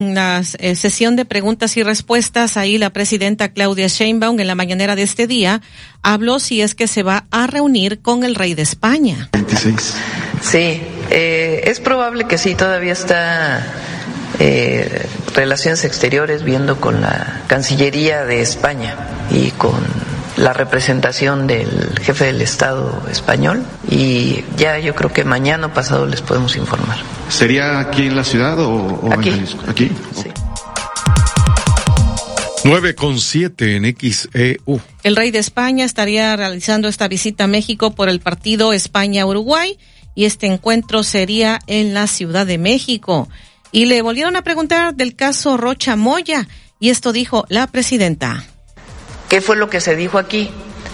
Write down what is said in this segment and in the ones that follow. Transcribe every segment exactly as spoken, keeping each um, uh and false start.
La eh, sesión de preguntas y respuestas, ahí la presidenta Claudia Sheinbaum en la mañanera de este día habló si es que se va a reunir con el rey de España. veintiséis. Sí, eh, es probable que sí, todavía está eh, Relaciones Exteriores viendo con la Cancillería de España y con la representación del jefe del Estado español, y ya yo creo que mañana o pasado les podemos informar. ¿Sería aquí en la ciudad o, o aquí? en Jalisco? Aquí. Sí. nueve con siete en X E U. El rey de España estaría realizando esta visita a México por el partido España-Uruguay, y este encuentro sería en la Ciudad de México. Y le volvieron a preguntar del caso Rocha Moya, y esto dijo la presidenta. ¿Qué fue lo que se dijo aquí?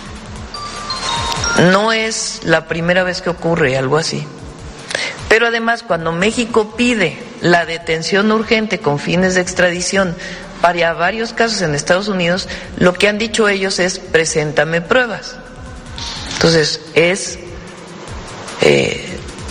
No es la primera vez que ocurre algo así. Pero además, cuando México pide la detención urgente con fines de extradición para varios casos en Estados Unidos, lo que han dicho ellos es: preséntame pruebas. Entonces, es, eh,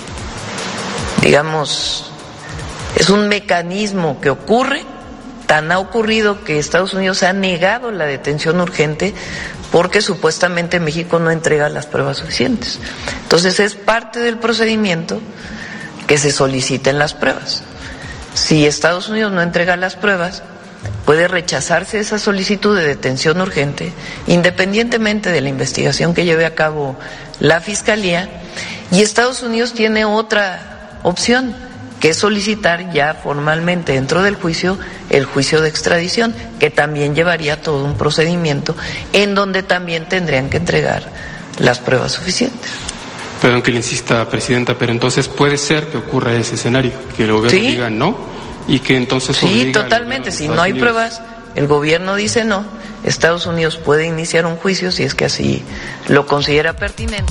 digamos, es un mecanismo que ocurre. Tan ha ocurrido que Estados Unidos ha negado la detención urgente porque supuestamente México no entrega las pruebas suficientes. Entonces es parte del procedimiento que se soliciten las pruebas. Si Estados Unidos no entrega las pruebas, puede rechazarse esa solicitud de detención urgente, independientemente de la investigación que lleve a cabo la Fiscalía, y Estados Unidos tiene otra opción, que es solicitar ya formalmente dentro del juicio el juicio de extradición, que también llevaría todo un procedimiento en donde también tendrían que entregar las pruebas suficientes. Perdón que le insista, presidenta, pero entonces puede ser que ocurra ese escenario, que el gobierno ¿Sí? diga no y que entonces Sí, totalmente. Si no hay Unidos. pruebas, el gobierno dice no, Estados Unidos puede iniciar un juicio si es que así lo considera pertinente.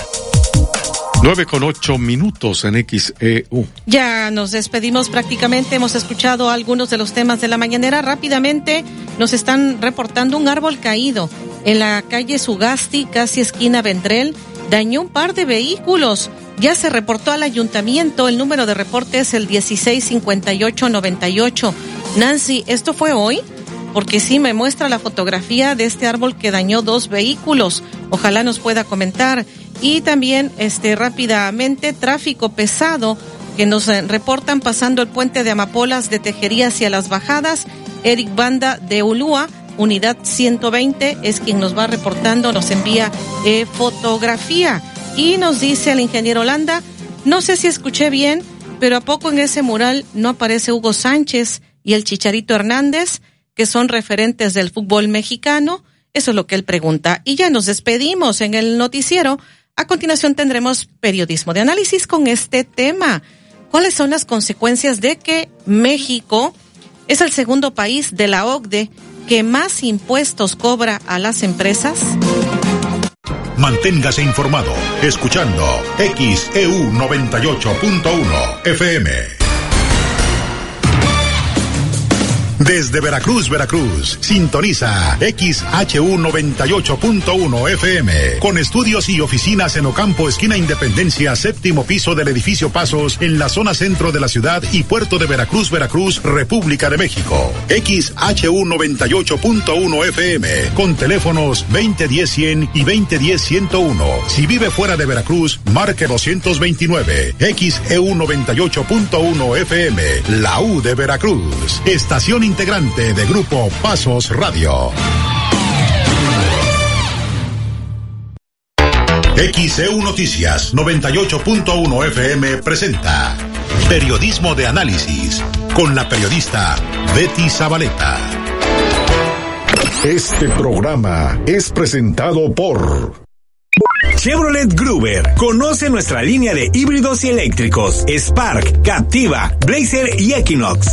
Nueve con ocho minutos en X E U. Ya nos despedimos prácticamente, hemos escuchado algunos de los temas de la mañanera. Rápidamente nos están reportando un árbol caído en la calle Sugasti, casi esquina Vendrell, dañó un par de vehículos. Ya se reportó al ayuntamiento, el número de reporte es el dieciséis cincuenta y ocho noventa y ocho. Nancy, ¿esto fue hoy? Porque sí me muestra la fotografía de este árbol que dañó dos vehículos. Ojalá nos pueda comentar. Y también, este, rápidamente, tráfico pesado que nos eh, reportan pasando el puente de Amapolas de Tejería hacia Las Bajadas. Eric Banda de Ulúa, unidad ciento veinte, es quien nos va reportando, nos envía eh, fotografía. Y nos dice el ingeniero Holanda, no sé si escuché bien, pero ¿a poco en ese mural no aparece Hugo Sánchez y el Chicharito Hernández, que son referentes del fútbol mexicano? Eso es lo que él pregunta. Y ya nos despedimos en el noticiero. A continuación tendremos periodismo de análisis con este tema. ¿Cuáles son las consecuencias de que México es el segundo país de la O C D E que más impuestos cobra a las empresas? Manténgase informado escuchando X E U noventa y ocho punto uno F M. Desde Veracruz, Veracruz, sintoniza X H U noventa y ocho punto uno F M, con estudios y oficinas en Ocampo, esquina Independencia, séptimo piso del edificio Pasos, en la zona centro de la ciudad y puerto de Veracruz, Veracruz, República de México. X H U noventa y ocho punto uno F M, con teléfonos veinte diez cien y veinte diez ciento uno. Si vive fuera de Veracruz, marque doscientos veintinueve. X E U noventa y ocho punto uno F M, la U de Veracruz. Estación integrante de Grupo Pasos Radio. X E U Noticias noventa y ocho punto uno F M presenta Periodismo de Análisis con la periodista Betty Zabaleta. Este programa es presentado por Chevrolet Gruber. Conoce nuestra línea de híbridos y eléctricos: Spark, Captiva, Blazer y Equinox.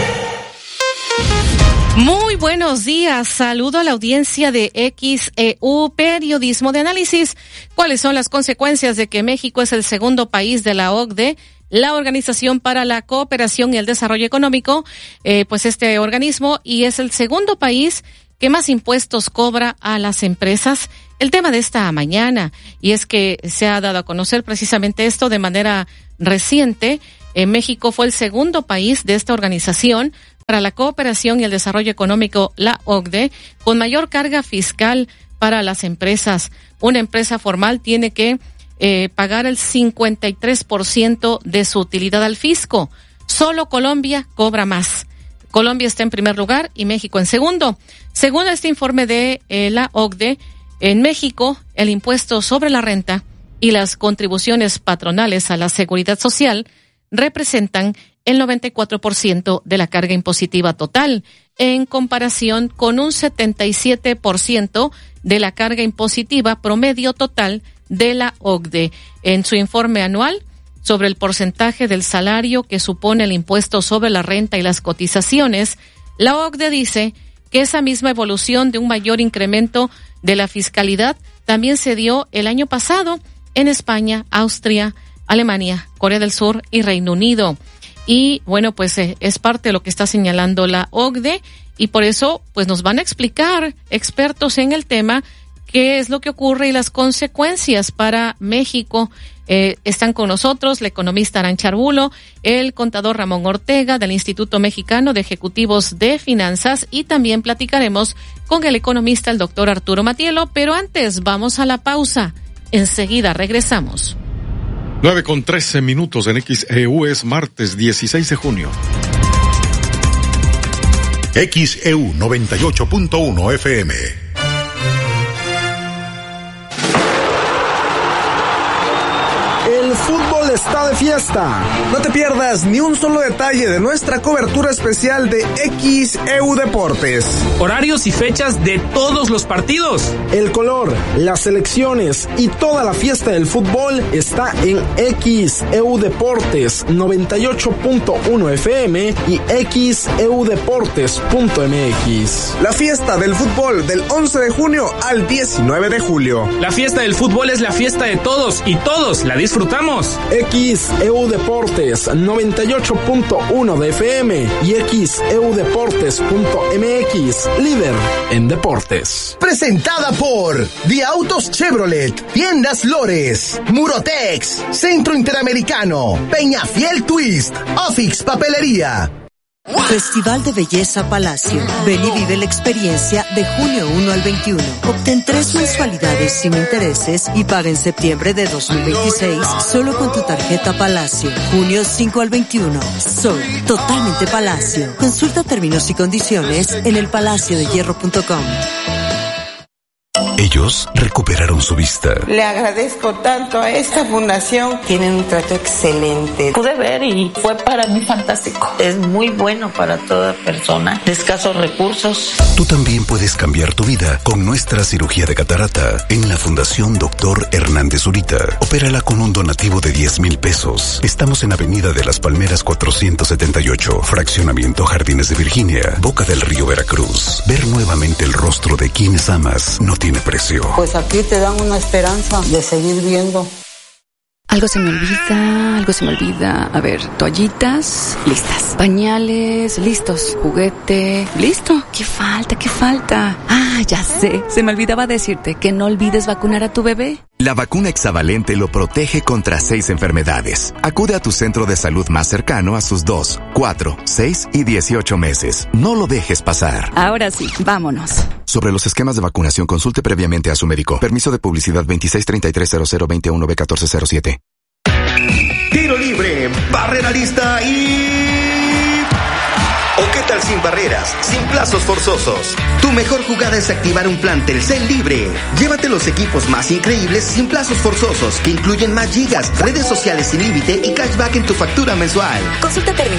Muy buenos días, saludo a la audiencia de X E U Periodismo de Análisis. ¿Cuáles son las consecuencias de que México es el segundo país de la O C D E, la Organización para la Cooperación y el Desarrollo Económico? Eh, pues este organismo, y es el segundo país que más impuestos cobra a las empresas. El tema de esta mañana, y es que se ha dado a conocer precisamente esto de manera reciente. Eh, México fue el segundo país de esta organización para la Cooperación y el Desarrollo Económico, la O C D E, con mayor carga fiscal para las empresas. Una empresa formal tiene que eh, pagar el cincuenta y tres por ciento de su utilidad al fisco. Solo Colombia cobra más. Colombia está en primer lugar y México en segundo. Según este informe de eh, la O C D E, en México el impuesto sobre la renta y las contribuciones patronales a la seguridad social representan el noventa y cuatro por ciento de la carga impositiva total, en comparación con un setenta y siete por ciento de la carga impositiva promedio total de la O C D E. En su informe anual sobre el porcentaje del salario que supone el impuesto sobre la renta y las cotizaciones, la O C D E dice que esa misma evolución de un mayor incremento de la fiscalidad también se dio el año pasado en España, Austria, Alemania, Corea del Sur y Reino Unido. Y bueno, pues eh, es parte de lo que está señalando la O C D E y por eso pues nos van a explicar expertos en el tema qué es lo que ocurre y las consecuencias para México. Eh, están con nosotros la economista Arantxa Arbulo, el contador Ramón Ortega del Instituto Mexicano de Ejecutivos de Finanzas y también platicaremos con el economista el doctor Arturo Matielo, pero antes vamos a la pausa. Enseguida regresamos. nueve con trece minutos en X E U, es martes dieciséis de junio. X E U noventa y ocho punto uno F M. El fútbol está de fiesta. No te pierdas ni un solo detalle de nuestra cobertura especial de X E U Deportes. Horarios y fechas de todos los partidos. El color, las selecciones y toda la fiesta del fútbol está en X E U Deportes noventa y ocho punto uno F M y X E U Deportes punto M X. La fiesta del fútbol del once de junio al diecinueve de julio. La fiesta del fútbol es la fiesta de todos y todos la disfrutamos. X E U Deportes noventa y ocho punto uno de F M y X E U Deportes punto M X, líder en deportes. Presentada por The Autos Chevrolet, Tiendas Lores, Murotex, Centro Interamericano, Peñafiel Twist, Ofix Papelería. Festival de Belleza Palacio. Ven y vive la experiencia de junio uno al veintiuno. Obtén tres mensualidades sin intereses y paga en septiembre de dos mil veintiséis solo con tu tarjeta Palacio. Junio cinco al veintiuno. Soy totalmente Palacio. Consulta términos y condiciones en el palacio de hierro punto com. Ellos recuperaron su vista. Le agradezco tanto a esta fundación. Tienen un trato excelente. Pude ver y fue para mí fantástico. Es muy bueno para toda persona de escasos recursos. Tú también puedes cambiar tu vida con nuestra cirugía de catarata en la Fundación Doctor Hernández Zurita. Opérala con un donativo de diez mil pesos. Estamos en Avenida de las Palmeras cuatrocientos setenta y ocho, Fraccionamiento Jardines de Virginia, Boca del Río, Veracruz. Ver nuevamente el rostro de quienes amas no tiene precio. Pues aquí te dan una esperanza de seguir viendo. Algo se me olvida, algo se me olvida. A ver, toallitas, listas. Pañales, listos. Juguete, listo. ¿Qué falta? ¿Qué falta? Ah, ya sé. Se me olvidaba decirte que no olvides vacunar a tu bebé. La vacuna hexavalente lo protege contra seis enfermedades. Acude a tu centro de salud más cercano a sus dos, cuatro, seis y dieciocho meses. No lo dejes pasar. Ahora sí, vámonos. Sobre los esquemas de vacunación, consulte previamente a su médico. Permiso de publicidad veintiséis treinta y tres cero cero veintiuno B catorce cero siete. Tiro libre, barrera lista y... ¿O qué tal sin barreras, sin plazos forzosos? Tu mejor jugada es activar un plan Telcel libre. Llévate los equipos más increíbles sin plazos forzosos, que incluyen más gigas, redes sociales sin límite y cashback en tu factura mensual. Consulta términos